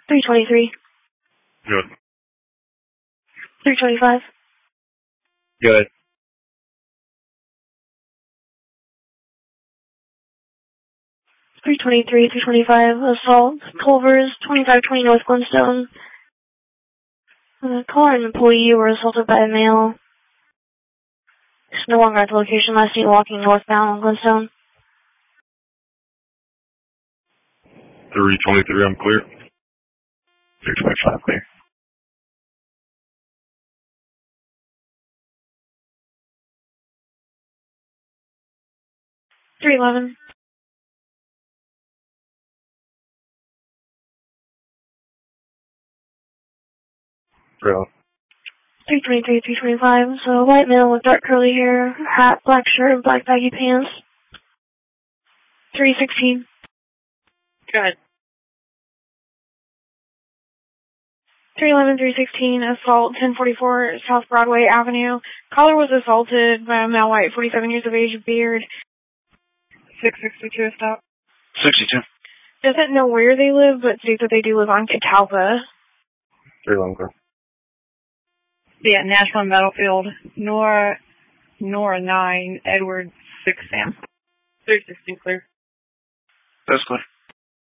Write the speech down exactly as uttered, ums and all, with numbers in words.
three twenty-three. Good. three twenty-five. Good. three twenty-three, three twenty-five, assault, Culvers, twenty-five twenty North Glenstone. Uh, caller and employee were assaulted by a male. He's no longer at the location, last seen walking northbound on Glenstone. three twenty-three, I'm clear. three twenty-five, clear. three eleven. Real. three twenty-three, three twenty-five. So, white male with dark curly hair, hat, black shirt, and black baggy pants. three sixteen. Good. three eleven, three sixteen, assault, ten forty-four South Broadway Avenue. Caller was assaulted by a male white, forty-seven years of age, beard. six sixty-two, stop. sixty-two. Doesn't know where they live, but states that they do live on Catalpa. three eleven, clear. Yeah, Nashville Meadowfield, Nora, Nora nine, Edward six, Sam. three sixteen, clear. That's clear.